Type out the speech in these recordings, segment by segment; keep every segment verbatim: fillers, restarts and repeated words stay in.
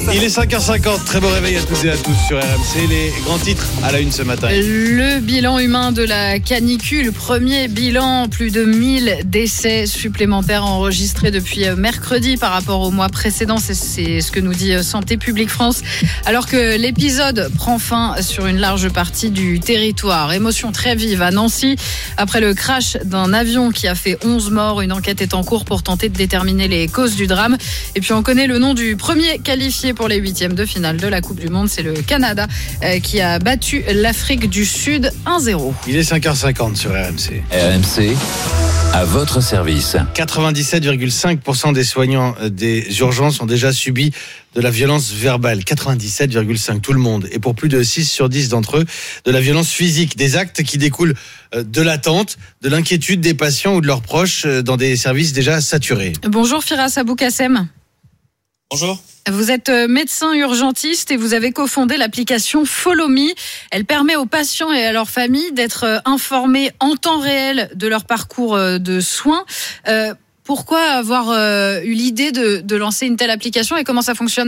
Il est cinq heures cinquante, très beau réveil à tous et à tous sur R M C. Les grands titres à la une ce matin. Le bilan humain de la canicule, premier bilan, plus de mille décès supplémentaires enregistrés depuis mercredi par rapport au mois précédent. C'est, c'est ce que nous dit Santé publique France. Alors que l'épisode prend fin sur une large partie du territoire. Émotion très vive à Nancy après le crash d'un avion qui a fait onze morts. Une enquête est en cours pour tenter de déterminer les causes du drame. Et puis on connaît le nom du premier qualifié pour les huitièmes de finale de la Coupe du Monde. C'est le Canada euh, qui a battu l'Afrique du Sud un zéro. Il est cinq heures cinquante sur R M C. R M C, à votre service. quatre-vingt-dix-sept virgule cinq pour cent des soignants des urgences ont déjà subi de la violence verbale. quatre-vingt-dix-sept virgule cinq, tout le monde. Et pour plus de six sur dix d'entre eux, de la violence physique. Des actes qui découlent de l'attente, de l'inquiétude des patients ou de leurs proches dans des services déjà saturés. Bonjour Firas Aboukassem. Bonjour. Vous êtes médecin urgentiste et vous avez cofondé l'application Follow Me. Elle permet aux patients et à leurs familles d'être informés en temps réel de leur parcours de soins. Euh, pourquoi avoir euh, eu l'idée de, de lancer une telle application et comment ça fonctionne ?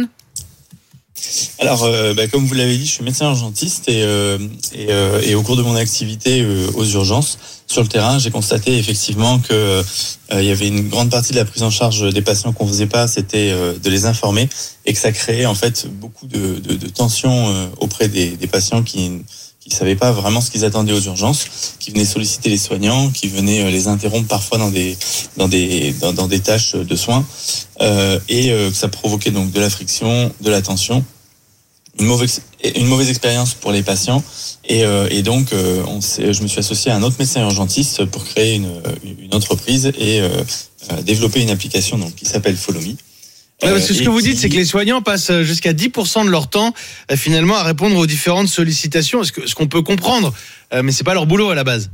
Alors, euh, bah, comme vous l'avez dit, je suis médecin urgentiste et, euh, et, euh, et au cours de mon activité euh, aux urgences, sur le terrain, j'ai constaté effectivement que euh, il y avait une grande partie de la prise en charge des patients qu'on faisait pas, c'était euh, de les informer et que ça créait en fait beaucoup de, de, de tensions euh, auprès des, des patients qui qui savaient pas vraiment ce qu'ils attendaient aux urgences, qui venaient solliciter les soignants, qui venaient les interrompre parfois dans des dans des dans, dans des tâches de soins euh, et euh, que ça provoquait donc de la friction, de la tension, une mauvaise une mauvaise expérience pour les patients et euh, et donc euh, on s'est, je me suis associé à un autre médecin urgentiste pour créer une une entreprise et euh, développer une application donc qui s'appelle Follow Me. Ouais, parce que ce que vous dites, c'est que les soignants passent jusqu'à dix pour cent de leur temps euh, finalement à répondre aux différentes sollicitations, ce, que, ce qu'on peut comprendre, euh, mais c'est pas leur boulot à la base.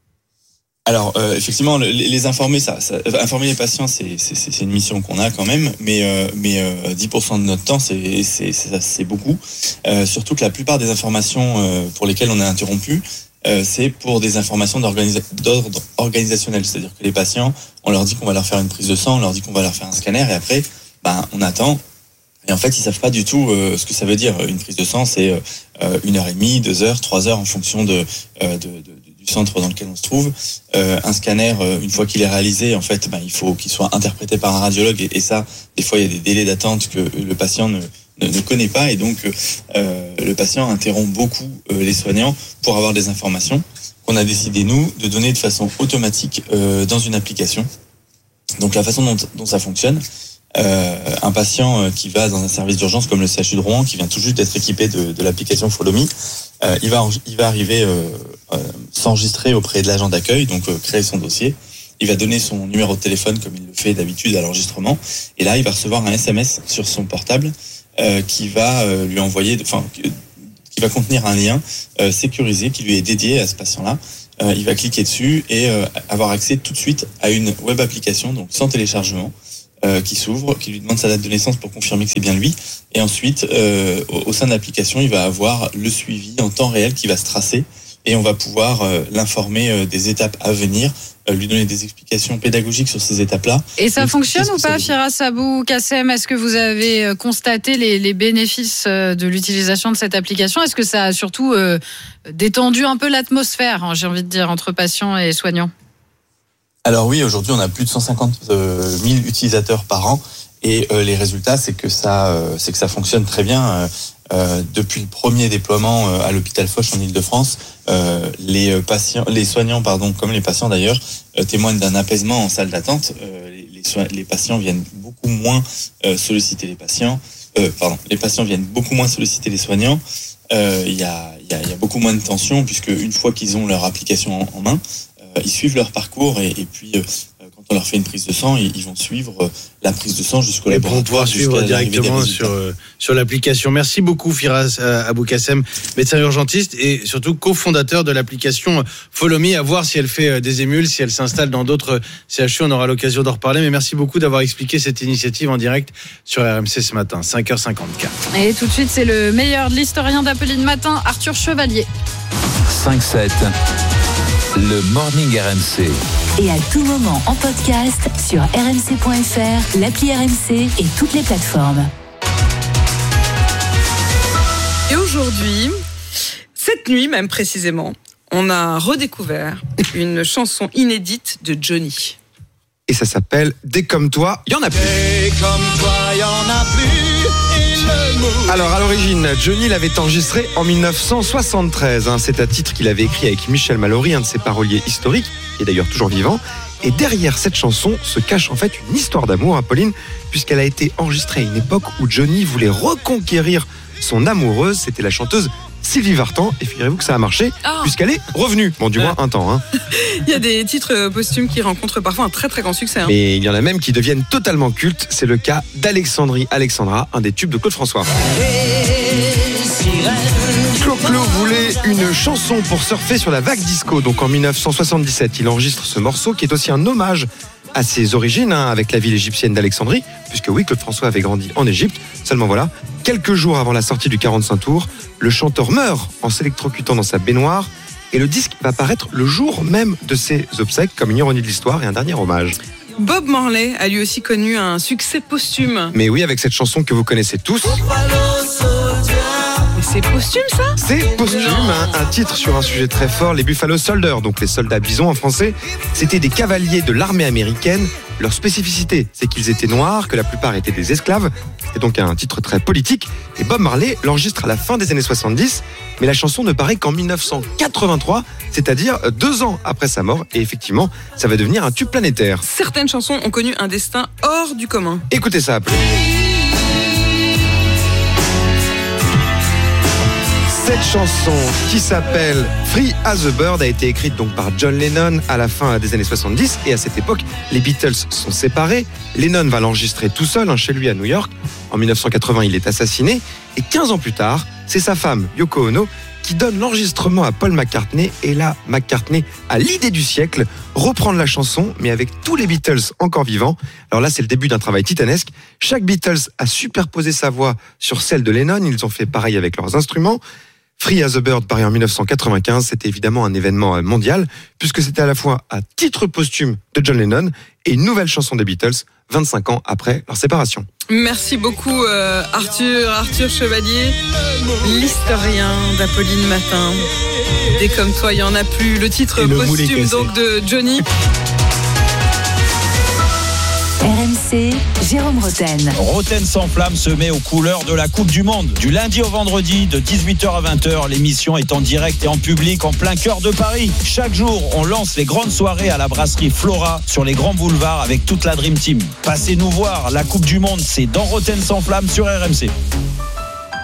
Alors euh, effectivement, les, les informer, ça, ça, informer les patients, c'est, c'est, c'est une mission qu'on a quand même, mais euh, mais euh, dix pour cent de notre temps, c'est c'est c'est, c'est beaucoup. Euh, surtout que la plupart des informations euh, pour lesquelles on est interrompu, euh, c'est pour des informations d'organisa- d'ordre organisationnel, c'est-à-dire que les patients, on leur dit qu'on va leur faire une prise de sang, on leur dit qu'on va leur faire un scanner, et après Ben, on attend et en fait ils savent pas du tout euh, ce que ça veut dire. Une prise de sang, c'est euh, une heure et demie, deux heures, trois heures en fonction de, euh, de, de du centre dans lequel on se trouve. Euh, un scanner, euh, une fois qu'il est réalisé, en fait, ben, il faut qu'il soit interprété par un radiologue et, et ça, des fois, il y a des délais d'attente que le patient ne ne, ne connaît pas et donc euh, le patient interrompt beaucoup euh, les soignants pour avoir des informations qu'on a décidé nous de donner de façon automatique euh, dans une application. Donc la façon dont, dont ça fonctionne. Euh, un patient qui va dans un service d'urgence comme le C H U de Rouen, qui vient tout juste d'être équipé de, de l'application Follow Me, euh, il va il va arriver euh, euh, s'enregistrer auprès de l'agent d'accueil, donc euh, créer son dossier. Il va donner son numéro de téléphone comme il le fait d'habitude à l'enregistrement, et là il va recevoir un S M S sur son portable euh, qui va euh, lui envoyer, enfin qui va contenir un lien euh, sécurisé qui lui est dédié à ce patient-là. Euh, il va cliquer dessus et euh, avoir accès tout de suite à une web application, donc sans téléchargement. Euh, qui s'ouvre, qui lui demande sa date de naissance pour confirmer que c'est bien lui. Et ensuite, euh, au, au sein de l'application, il va avoir le suivi en temps réel qui va se tracer et on va pouvoir euh, l'informer euh, des étapes à venir, euh, lui donner des explications pédagogiques sur ces étapes-là. Et ça Donc, fonctionne ou pas, Firas Aboukassem ? Est-ce que vous avez constaté les, les bénéfices de l'utilisation de cette application ? Est-ce que ça a surtout euh, détendu un peu l'atmosphère, hein, j'ai envie de dire, entre patients et soignants ? Alors oui, aujourd'hui on a plus de cent cinquante mille utilisateurs par an et euh, les résultats c'est que ça euh, c'est que ça fonctionne très bien. Euh, euh, depuis le premier déploiement euh, à l'hôpital Foch en Île-de-France, euh, les patients, les soignants pardon, comme les patients d'ailleurs, euh, témoignent d'un apaisement en salle d'attente. Euh, les, les, soins, les patients viennent beaucoup moins euh, solliciter les patients. Euh, pardon, les patients viennent beaucoup moins solliciter les soignants. Euh, il y a il y a, y a beaucoup moins de tension puisque une fois qu'ils ont leur application en, en main, ils suivent leur parcours et, et puis euh, quand on leur fait une prise de sang, ils, ils vont suivre euh, la prise de sang jusqu'au et laboratoire. Pour pouvoir suivre directement sur, euh, sur l'application. Merci beaucoup Firas euh, Aboukassem, médecin urgentiste et surtout cofondateur de l'application Follow Me. À voir si elle fait euh, des émules, si elle s'installe dans d'autres C H U. On aura l'occasion d'en reparler. Mais merci beaucoup d'avoir expliqué cette initiative en direct sur R M C ce matin, cinq heures cinquante-quatre. Et tout de suite, c'est le meilleur de l'historien d'Appeline Matin, Arthur Chevalier. cinq sept, le Morning R M C. Et à tout moment en podcast sur r m c point f r, l'appli R M C et toutes les plateformes. aujourd'hui, cette nuit même précisément, on a redécouvert une chanson inédite de Johnny. Et ça s'appelle « Des comme toi, y en a plus ». Des comme toi, y en a plus. Et le mot. Alors à l'origine, Johnny l'avait enregistré en dix-neuf cent soixante-treize. Hein. C'est un titre qu'il avait écrit avec Michel Mallory, un de ses paroliers historiques, qui est d'ailleurs toujours vivant. Et derrière cette chanson se cache en fait une histoire d'amour, hein, Pauline, puisqu'elle a été enregistrée à une époque où Johnny voulait reconquérir son amoureuse. C'était la chanteuse Sylvie Vartan, et figurez-vous que ça a marché, oh. puisqu'elle est revenue. Bon, du moins un temps. Hein. Il y a des titres posthumes qui rencontrent parfois un très très grand succès. Hein. Mais il y en a même qui deviennent totalement cultes. C'est le cas d'Alexandrie Alexandra, un des tubes de Claude François. Clo-Clo voulait une chanson pour surfer sur la vague disco. Donc en dix-neuf cent soixante-dix-sept, il enregistre ce morceau qui est aussi un hommage à ses origines, hein, avec la ville égyptienne d'Alexandrie, puisque oui, Claude François avait grandi en Égypte. Seulement voilà, quelques jours avant la sortie du quarante-cinq tours, le chanteur meurt en s'électrocutant dans sa baignoire, et le disque va paraître le jour même de ses obsèques, comme une ironie de l'histoire et un dernier hommage. Bob Marley a lui aussi connu un succès posthume. Mais oui, avec cette chanson que vous connaissez tous. Mais c'est posthume, ça ? C'est posthume, hein, un titre sur un sujet très fort, les Buffalo Soldiers, donc les soldats bisons en français. C'était des cavaliers de l'armée américaine. Leur spécificité, c'est qu'ils étaient noirs, que la plupart étaient des esclaves. C'est donc un titre très politique. Et Bob Marley l'enregistre à la fin des années soixante-dix, mais la chanson ne paraît qu'en dix-neuf cent quatre-vingt-trois, c'est-à-dire deux ans après sa mort. Et effectivement, ça va devenir un tube planétaire. Certaines chansons ont connu un destin hors du commun. Écoutez ça, appelez. Cette chanson qui s'appelle Free as a Bird a été écrite donc par John Lennon à la fin des années soixante-dix, et à cette époque, les Beatles sont séparés. Lennon va l'enregistrer tout seul, hein, chez lui à New York. En dix-neuf cent quatre-vingts, il est assassiné, et quinze ans plus tard, c'est sa femme, Yoko Ono, qui donne l'enregistrement à Paul McCartney. Et là, McCartney a l'idée du siècle, reprendre la chanson, mais avec tous les Beatles encore vivants. Alors là, c'est le début d'un travail titanesque. Chaque Beatles a superposé sa voix sur celle de Lennon. Ils ont fait pareil avec leurs instruments. Free as a Bird, paru en dix-neuf cent quatre-vingt-quinze, c'était évidemment un événement mondial, puisque c'était à la fois un titre posthume de John Lennon et une nouvelle chanson des Beatles, vingt-cinq ans après leur séparation. Merci beaucoup euh, Arthur, Arthur Chevalier, l'historien d'Apolline Matin. Des comme toi, il y en a plus. Le titre le posthume donc de Johnny. R M C, Jérôme Roten. Roten sans flamme se met aux couleurs de la Coupe du Monde. Du lundi au vendredi, de dix-huit heures à vingt heures, l'émission est en direct et en public en plein cœur de Paris. Chaque jour, on lance les grandes soirées à la brasserie Flora sur les grands boulevards avec toute la Dream Team. Passez nous voir, la Coupe du Monde, c'est dans Roten sans flamme sur R M C.